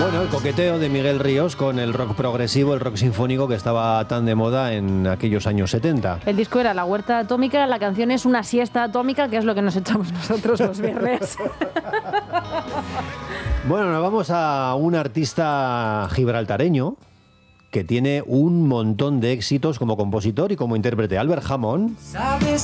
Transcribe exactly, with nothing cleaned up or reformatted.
Bueno, el coqueteo de Miguel Ríos con el rock progresivo, el rock sinfónico que estaba tan de moda en aquellos años setenta. El disco era La Huerta Atómica, la canción es Una siesta atómica, que es lo que nos echamos nosotros los viernes. Bueno, nos vamos a un artista gibraltareño que tiene un montón de éxitos como compositor y como intérprete, Albert Hammond. ¿Sabes